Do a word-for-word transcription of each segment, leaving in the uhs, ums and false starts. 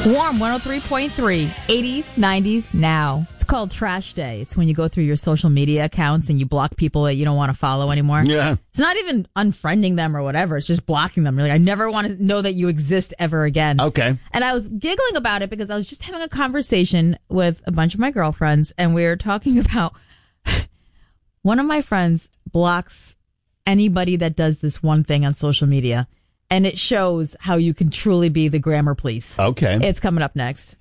Warm one oh three point three, eighties, nineties, now. It's called Trash Day. It's when you go through your social media accounts and you block people that you don't want to follow anymore. Yeah. It's not even unfriending them or whatever. It's just blocking them. You're like, I never want to know that you exist ever again. Okay. And I was giggling about it because I was just having a conversation with a bunch of my girlfriends, and we were talking about one of my friends blocks anybody that does this one thing on social media. And it shows how you can truly be the grammar police. Okay. It's coming up next.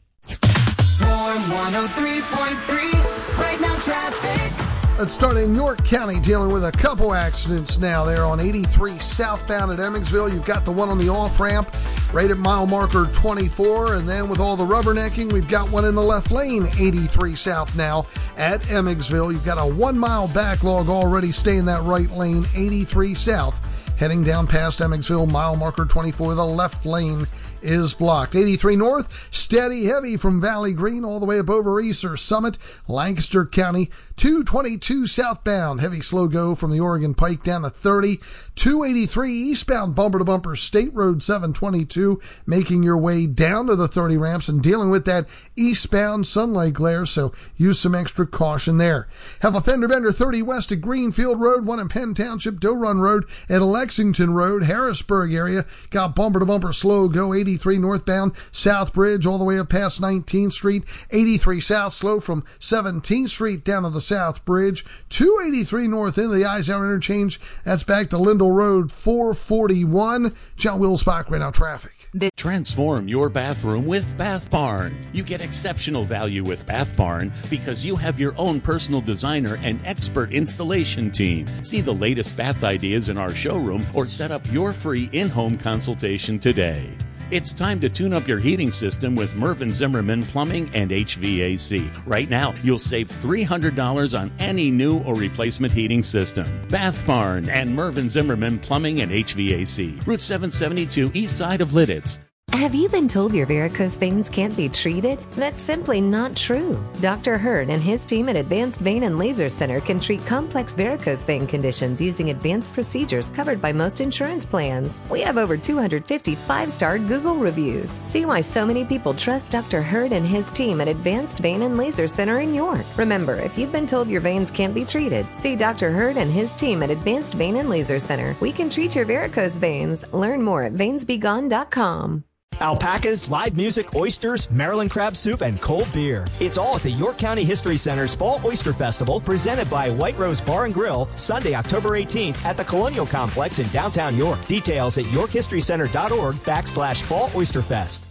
Warm one oh three point three, right now traffic. Let's start in York County, dealing with a couple accidents now there on eighty-three southbound at Emmetsville. You've got the one on the off-ramp right at mile marker twenty-four. And then with all the rubbernecking, we've got one in the left lane, eighty-three south now at Emmetsville. You've got a one-mile backlog already. Stay in that right lane, eighty-three south. Heading down past Emmetsville, mile marker twenty-four, the left lane is blocked. eighty-three north, steady heavy from Valley Green all the way up over Easter Summit, Lancaster County. two twenty-two southbound, heavy slow go from the Oregon Pike down to thirty. two eighty-three eastbound, bumper to bumper, State Road seven twenty-two, making your way down to the thirty ramps and dealing with that eastbound sunlight glare, so use some extra caution there. Have a fender bender thirty west at Greenfield Road, one in Penn Township, Doe Run Road, at Lexington Road, Harrisburg area, got bumper to bumper slow go, eighty-three northbound, South Bridge all the way up past nineteenth Street, eighty-three south slow from seventeenth Street down to the South Bridge, two eighty-three north into the Eisenhower Interchange, that's back to Lindell Road, four forty-one. John Wills-Bach, right now traffic. Transform your bathroom with Bath Barn. You get exceptional value with Bath Barn because you have your own personal designer and expert installation team. See the latest bath ideas in our showroom or set up your free in-home consultation today. It's time to tune up your heating system with Mervyn Zimmerman Plumbing and H V A C. Right now, you'll save three hundred dollars on any new or replacement heating system. Bath Barn and Mervyn Zimmerman Plumbing and H V A C. Route seven seventy-two, east side of Lidditz. Have you been told your varicose veins can't be treated? That's simply not true. Doctor Hurd and his team at Advanced Vein and Laser Center can treat complex varicose vein conditions using advanced procedures covered by most insurance plans. We have over two hundred fifty five-star Google reviews. See why so many people trust Doctor Hurd and his team at Advanced Vein and Laser Center in York. Remember, if you've been told your veins can't be treated, see Doctor Hurd and his team at Advanced Vein and Laser Center. We can treat your varicose veins. Learn more at veins be gone dot com. Alpacas, live music, oysters, Maryland crab soup, and cold beer. It's all at the York County History Center's Fall Oyster Festival, presented by White Rose Bar and Grill, Sunday, October eighteenth at the Colonial Complex in downtown York. Details at yorkhistorycenter.org backslash Fall Oyster Fest.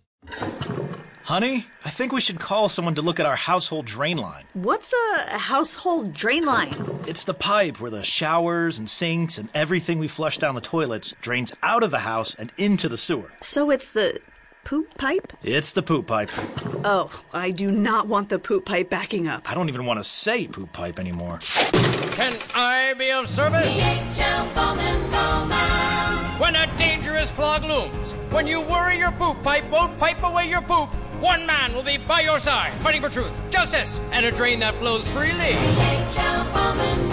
Honey, I think we should call someone to look at our household drain line. What's a household drain line? It's the pipe where the showers and sinks and everything we flush down the toilets drains out of the house and into the sewer. So it's the poop pipe? It's the poop pipe. Oh, I do not want the poop pipe backing up. I don't even want to say poop pipe anymore. Can I be of service? D H L Bowman Bowman. When a dangerous clog looms, when you worry your poop pipe won't pipe away your poop, one man will be by your side, fighting for truth, justice, and a drain that flows freely. D H L Bowman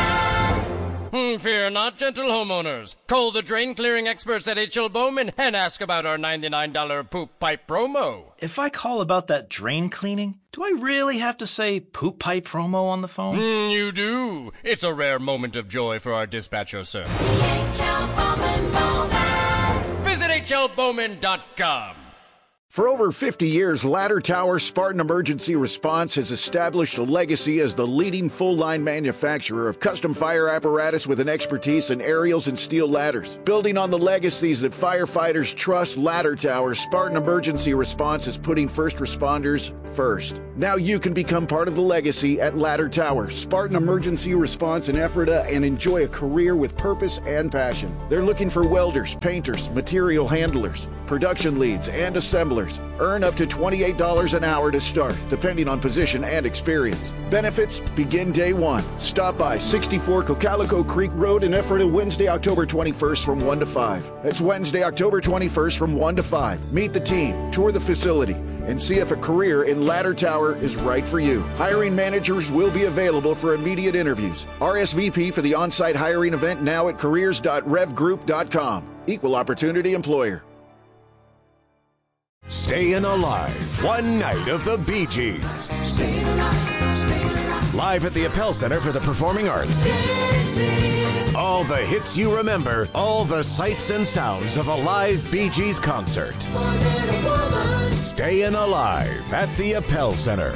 Bowman. Hmm, fear not, gentle homeowners. Call the drain clearing experts at H L Bowman and ask about our ninety-nine dollars poop pipe promo. If I call about that drain cleaning, do I really have to say poop pipe promo on the phone? Mm, you do. It's a rare moment of joy for our dispatcher, sir. D H L Bowman Bowman. Visit H L Bowman dot com. For over fifty years, Ladder Tower Spartan Emergency Response has established a legacy as the leading full-line manufacturer of custom fire apparatus with an expertise in aerials and steel ladders. Building on the legacies that firefighters trust, Ladder Tower Spartan Emergency Response is putting first responders first. Now you can become part of the legacy at Ladder Tower Spartan Emergency Response in Ephrata and enjoy a career with purpose and passion. They're looking for welders, painters, material handlers, production leads, and assemblers. Earn up to twenty-eight dollars an hour to start, depending on position and experience. Benefits begin day one. Stop by sixty-four Cocalico Creek Road in Ephrata Wednesday, October twenty-first from one to five. That's Wednesday, October twenty-first from one to five. Meet the team, tour the facility, and see if a career in Ladder Tower is right for you. Hiring managers will be available for immediate interviews. R S V P for the on-site hiring event now at careers dot rev group dot com. Equal opportunity employer. Staying Alive, one night of the Bee Gees. Staying alive, staying alive. Live at the Appel Center for the Performing Arts. Dancing. All the hits you remember, all the sights and sounds of a live Bee Gees concert. Staying Alive at the Appel Center.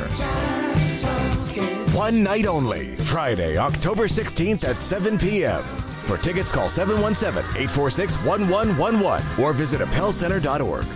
One night only, Friday, October sixteenth at seven p.m. For tickets, call seven one seven, eight four six, one one one one or visit appel center dot org.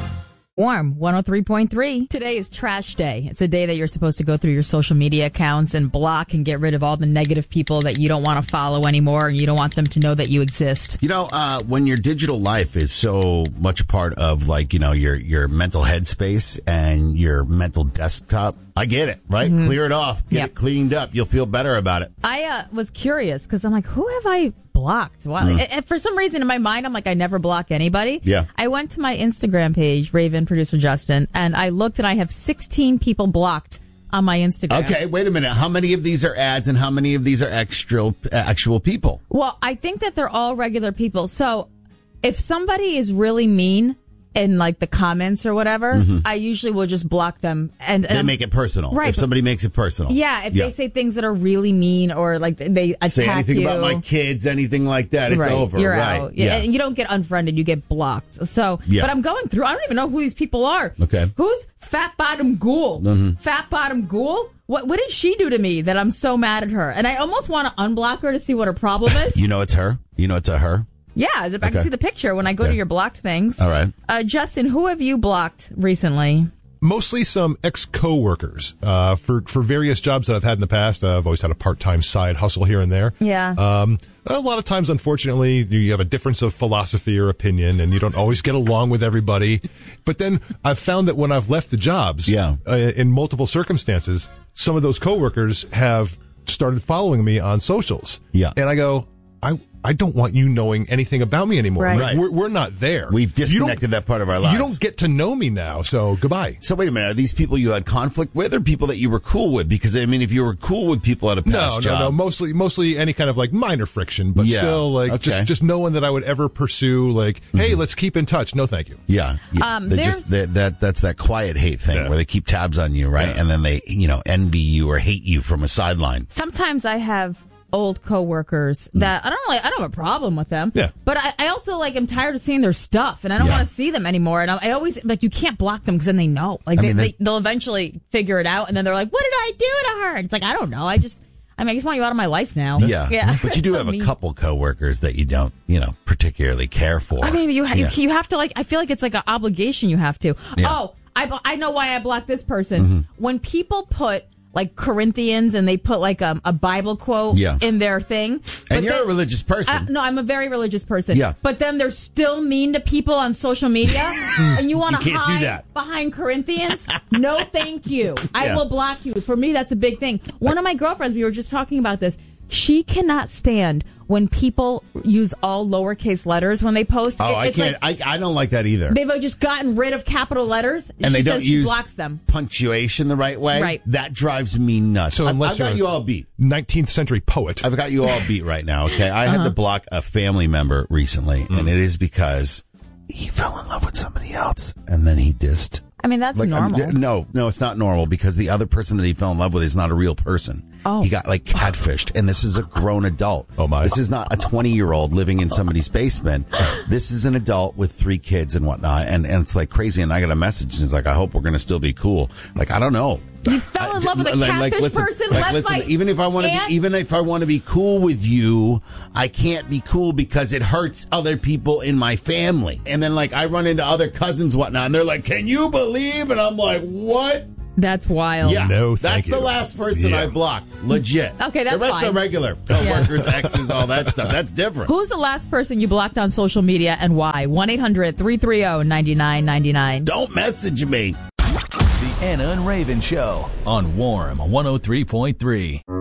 Warm one oh three point three. Today is trash day. It's a day that you're supposed to go through your social media accounts and block and get rid of all the negative people that you don't want to follow anymore and you don't want them to know that you exist. You know, uh, when your digital life is so much a part of, like, you know, your, your mental headspace and your mental desktop, I get it, right? Mm-hmm. Clear it off. Get yep. it cleaned up. You'll feel better about it. I uh, was curious because I'm like, who have I blocked? Wow. Mm. And for some reason in my mind, I'm like, I never block anybody. Yeah. I went to my Instagram page, Raven, producer Justin, and I looked and I have sixteen people blocked on my Instagram. Okay, wait a minute. How many of these are ads and how many of these are extra, actual people? Well, I think that they're all regular people. So if somebody is really mean in like the comments or whatever, mm-hmm. I usually will just block them. And, and they make it personal. Right. If somebody makes it personal. Yeah. If yeah. they say things that are really mean or like they attack say anything you, about my kids, anything like that, it's right. over. You're right. out. Yeah. And you don't get unfriended, you get blocked. So, yeah. but I'm going through, I don't even know who these people are. Okay. Who's Fat Bottom Ghoul? Mm-hmm. Fat Bottom Ghoul? What what did she do to me that I'm so mad at her? And I almost want to unblock her to see what her problem is. You know it's her? You know it's a her? Yeah, I can okay. see the picture when I go okay. to your blocked things. All right. Uh, Justin, who have you blocked recently? Mostly some ex-coworkers uh, for for various jobs that I've had in the past. Uh, I've always had a part-time side hustle here and there. Yeah. Um, a lot of times, unfortunately, you have a difference of philosophy or opinion, and you don't always get along with everybody. But then I've found that when I've left the jobs, yeah. uh, in multiple circumstances, some of those coworkers have started following me on socials. Yeah. And I go, I. I don't want you knowing anything about me anymore. Right. Like, we're, we're not there. We've disconnected that part of our lives. You don't get to know me now, so goodbye. So wait a minute. Are these people you had conflict with or people that you were cool with? Because, I mean, if you were cool with people at a past no, job. No, no, Mostly, mostly any kind of, like, minor friction, but yeah. still, like, okay. just, just no one that I would ever pursue, like, hey, mm-hmm. let's keep in touch. No, thank you. Yeah. yeah. Um, just, they, that, that's that quiet hate thing yeah. where they keep tabs on you, right? Yeah. And then they, you know, envy you or hate you from a sideline. Sometimes I have old coworkers that I don't like. I don't have a problem with them. Yeah. But I, I also like. I'm tired of seeing their stuff, and I don't yeah. want to see them anymore. And I, I always like. You can't block them because then they know. Like they, mean, they, they'll eventually figure it out, and then they're like, "What did I do to her?" It's like I don't know. I just. I mean, I just want you out of my life now. Yeah. yeah. But you do so have a mean. couple coworkers that you don't, you know, particularly care for. I mean, you ha- yeah. you, you have to like. I feel like it's like an obligation you have to. Yeah. Oh, I I know why I blocked this person. Mm-hmm. When people put like Corinthians and they put like a, a Bible quote yeah. in their thing. And you're then, a religious person. Uh, no, I'm a very religious person. Yeah. But then they're still mean to people on social media and you want to hide do that. behind Corinthians? No, thank you. I yeah. will block you. For me, that's a big thing. One of my girlfriends, we were just talking about this. She cannot stand when people use all lowercase letters when they post. Oh, it, I can't. like, I, I don't like that either. They've just gotten rid of capital letters. And she they don't says use she blocks them. punctuation the right way. Right. That drives me nuts. So I've, unless I've got you're you all beat. nineteenth century poet. I've got you all beat right now, okay? I uh-huh. had to block a family member recently, mm. and it is because he fell in love with somebody else, and then he dissed. I mean, that's like, normal. I mean, no, no, it's not normal because the other person that he fell in love with is not a real person. Oh. He got like catfished, and this is a grown adult. Oh my! This is not a twenty-year-old living in somebody's basement. This is an adult with three kids and whatnot, and and it's like crazy. And I got a message, and it's like, I hope we're going to still be cool. Like, I don't know. You fell in love with a like, catfish like, listen, person. Like, left listen, by even if I want to, aunt? be, even if I want to be cool with you, I can't be cool because it hurts other people in my family. And then, like, I run into other cousins, whatnot, and they're like, "Can you believe?" And I'm like, "What?" That's wild. Yeah, no, that's you. the last person yeah. I blocked. Legit. Okay, that's the rest fine. are regular coworkers, yeah. exes, all that stuff. That's different. Who's the last person you blocked on social media and why? one eight hundred three three zero nine nine nine nine. Don't message me. The Anna and Raven Show on Warm one oh three point three.